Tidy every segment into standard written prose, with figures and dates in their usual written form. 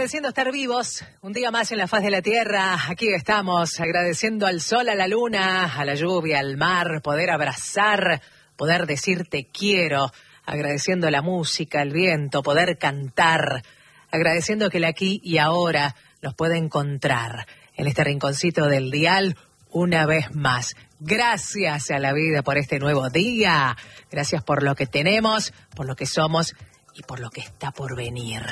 Agradeciendo estar vivos un día más en la faz de la tierra. Aquí estamos agradeciendo al sol, a la luna, a la lluvia, al mar, poder abrazar, poder decir te quiero, agradeciendo la música, el viento, poder cantar, agradeciendo que el aquí y ahora nos puede encontrar en este rinconcito del dial una vez más. Gracias a la vida por este nuevo día, gracias por lo que tenemos, por lo que somos y por lo que está por venir.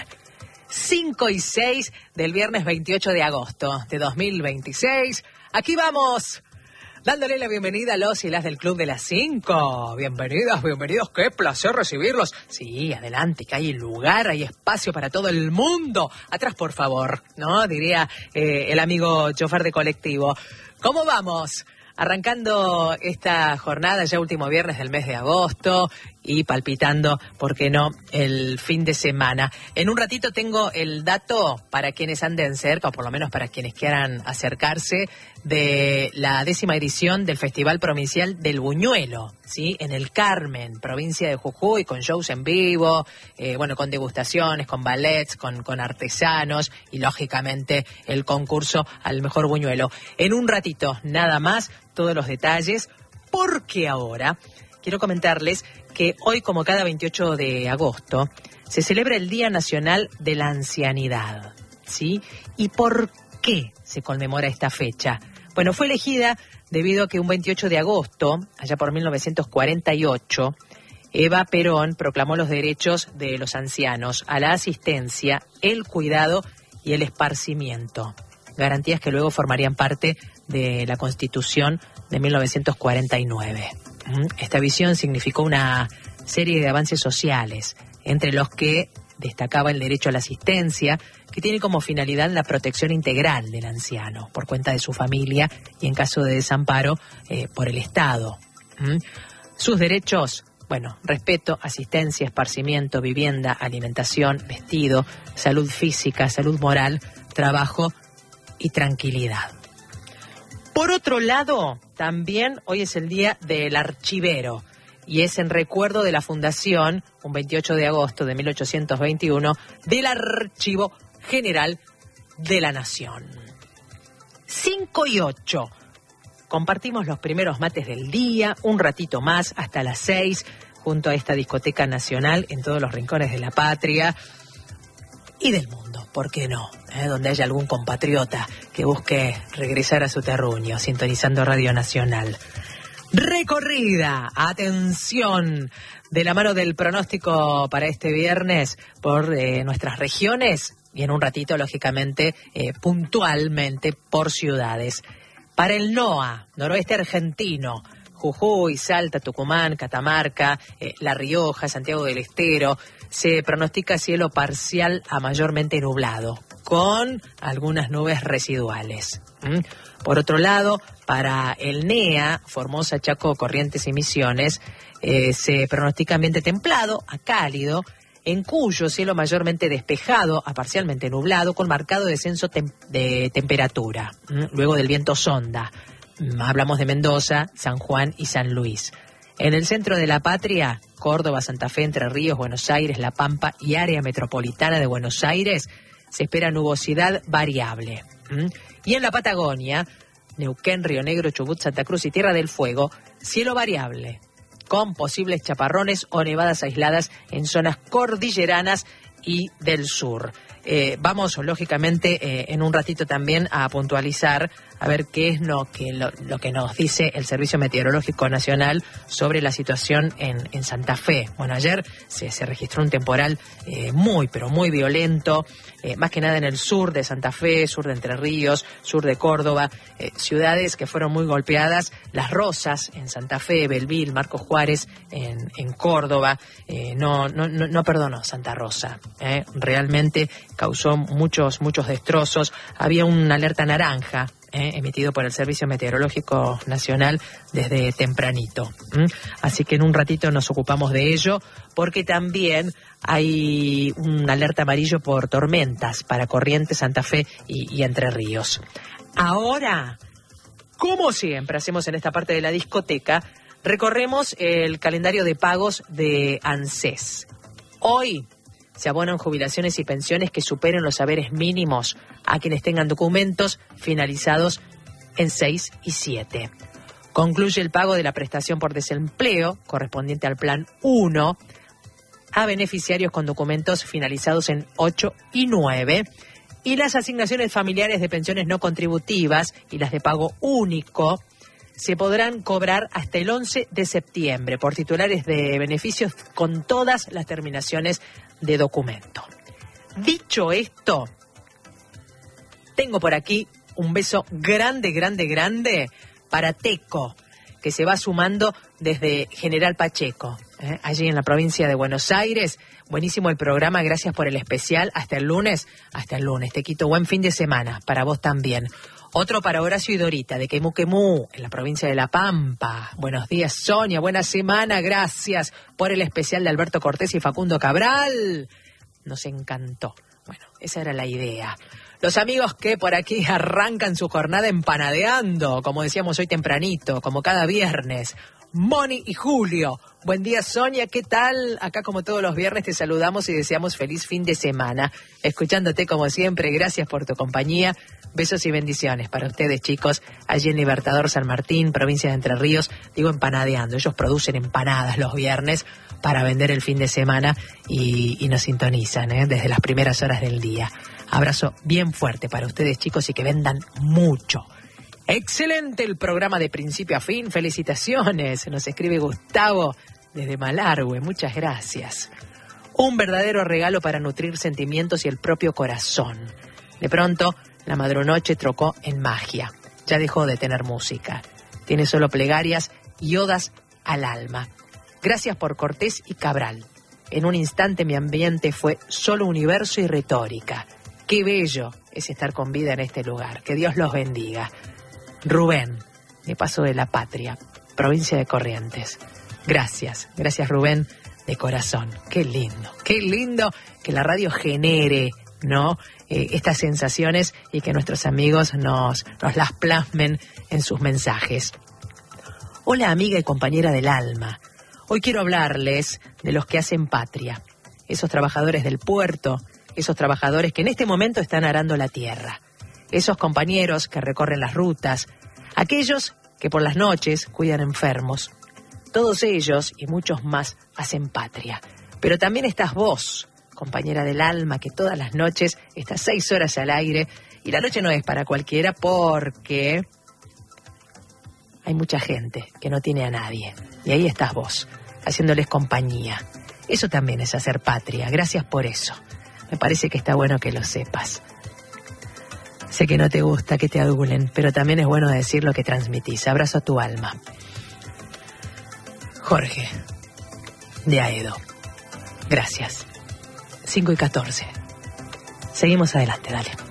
5 y 6 del viernes 28 de agosto de 2026. Aquí vamos, dándole la bienvenida a los y las del Club de las 5. Bienvenidas, bienvenidos, qué placer recibirlos. Sí, adelante, que hay lugar, hay espacio para todo el mundo. Atrás, por favor, ¿no? Diría el amigo chofer de colectivo. ¿Cómo vamos? Arrancando esta jornada, ya último viernes del mes de agosto y palpitando, ¿por qué no?, el fin de semana. En un ratito tengo el dato para quienes anden cerca, o por lo menos para quienes quieran acercarse, de la 10ª edición del Festival Provincial del Buñuelo, ¿sí? En el Carmen, provincia de Jujuy, con shows en vivo, con degustaciones, con ballets, con artesanos y, lógicamente, el concurso al mejor buñuelo. En un ratito, nada más, todos los detalles, porque ahora quiero comentarles que hoy, como cada 28 de agosto, se celebra el Día Nacional de la Ancianidad, ¿sí? ¿Y por qué se conmemora esta fecha? Bueno, fue elegida debido a que un 28 de agosto, allá por 1948, Eva Perón proclamó los derechos de los ancianos a la asistencia, el cuidado y el esparcimiento. Garantías que luego formarían parte de la Constitución de 1949. Esta visión significó una serie de avances sociales, entre los que destacaba el derecho a la asistencia, que tiene como finalidad la protección integral del anciano por cuenta de su familia y, en caso de desamparo, por el Estado. Sus derechos, respeto, asistencia, esparcimiento, vivienda, alimentación, vestido, salud física, salud moral, trabajo y tranquilidad. Por otro lado, también hoy es el Día del Archivero y es en recuerdo de la fundación, un 28 de agosto de 1821, del Archivo General de la Nación. 5 y 8. Compartimos los primeros mates del día, un ratito más hasta las 6, junto a esta discoteca nacional en todos los rincones de la patria y del mundo, ¿por qué no? Donde haya algún compatriota que busque regresar a su terruño, sintonizando Radio Nacional. Recorrida, atención, de la mano del pronóstico para este viernes por nuestras regiones y en un ratito, lógicamente, puntualmente por ciudades. Para el NOA, noroeste argentino, Jujuy, Salta, Tucumán, Catamarca, La Rioja, Santiago del Estero, se pronostica cielo parcial a mayormente nublado, con algunas nubes residuales. Por otro lado, para el NEA, Formosa, Chaco, Corrientes y Misiones, se pronostica ambiente templado a cálido, en Cuyo cielo mayormente despejado a parcialmente nublado, con marcado descenso de temperatura, luego del viento sonda. Hablamos de Mendoza, San Juan y San Luis. En el centro de la patria, Córdoba, Santa Fe, Entre Ríos, Buenos Aires, La Pampa y área metropolitana de Buenos Aires, se espera nubosidad variable. Y en la Patagonia, Neuquén, Río Negro, Chubut, Santa Cruz y Tierra del Fuego, cielo variable, con posibles chaparrones o nevadas aisladas en zonas cordilleranas y del sur. Vamos, lógicamente, en un ratito también a puntualizar, a ver qué es lo que nos dice el Servicio Meteorológico Nacional sobre la situación en Santa Fe. Bueno, ayer se registró un temporal muy, pero muy violento, más que nada en el sur de Santa Fe, sur de Entre Ríos, sur de Córdoba, ciudades que fueron muy golpeadas, Las Rosas en Santa Fe, Belville, Marcos Juárez en Córdoba, no perdonó Santa Rosa, realmente causó muchos destrozos. Había una alerta naranja emitido por el Servicio Meteorológico Nacional desde tempranito. Así que en un ratito nos ocupamos de ello, porque también hay un alerta amarillo por tormentas para Corrientes, Santa Fe y Entre Ríos. Ahora, como siempre hacemos en esta parte de la discoteca, recorremos el calendario de pagos de ANSES. Hoy se abonan jubilaciones y pensiones que superen los haberes mínimos a quienes tengan documentos finalizados en 6 y 7. Concluye el pago de la prestación por desempleo correspondiente al Plan 1 a beneficiarios con documentos finalizados en 8 y 9. Y las asignaciones familiares de pensiones no contributivas y las de pago único se podrán cobrar hasta el 11 de septiembre por titulares de beneficios con todas las terminaciones de documento. Dicho esto, tengo por aquí un beso grande, grande, grande para Teco, que se va sumando desde General Pacheco, allí en la provincia de Buenos Aires. Buenísimo el programa, gracias por el especial. Hasta el lunes, Tequito, buen fin de semana, para vos también. Otro para Horacio y Dorita, de Quemú, en la provincia de La Pampa. Buenos días, Sonia, buena semana, gracias por el especial de Alberto Cortés y Facundo Cabral. Nos encantó. Bueno, esa era la idea. Los amigos que por aquí arrancan su jornada empanadeando, como decíamos hoy tempranito, como cada viernes. Moni y Julio. Buen día, Sonia, ¿qué tal? Acá como todos los viernes te saludamos y deseamos feliz fin de semana. Escuchándote como siempre, gracias por tu compañía. Besos y bendiciones para ustedes, chicos, allí en Libertador San Martín, provincia de Entre Ríos. Digo empanadeando, ellos producen empanadas los viernes para vender el fin de semana y nos sintonizan desde las primeras horas del día. Abrazo bien fuerte para ustedes, chicos, y que vendan mucho. Excelente el programa de principio a fin, felicitaciones, nos escribe Gustavo desde Malargüe, muchas gracias. Un verdadero regalo para nutrir sentimientos y el propio corazón. De pronto, la madrunoche trocó en magia, ya dejó de tener música, tiene solo plegarias y odas al alma. Gracias por Cortés y Cabral. En un instante mi ambiente fue solo universo y retórica. Qué bello es estar con vida en este lugar, que Dios los bendiga. Rubén, de Paso de la Patria, provincia de Corrientes. Gracias Rubén, de corazón. Qué lindo que la radio genere, ¿no? Estas sensaciones y que nuestros amigos nos las plasmen en sus mensajes. Hola, amiga y compañera del alma. Hoy quiero hablarles de los que hacen patria, esos trabajadores del puerto, esos trabajadores que en este momento están arando la tierra. Esos compañeros que recorren las rutas, aquellos que por las noches cuidan enfermos. Todos ellos y muchos más hacen patria. Pero también estás vos, compañera del alma, que todas las noches estás 6 horas al aire. Y la noche no es para cualquiera porque hay mucha gente que no tiene a nadie. Y ahí estás vos, haciéndoles compañía. Eso también es hacer patria. Gracias por eso. Me parece que está bueno que lo sepas. Sé que no te gusta que te adulen, pero también es bueno decir lo que transmitís. Abrazo a tu alma. Jorge, de Aedo. Gracias. 5:14. Seguimos adelante, dale.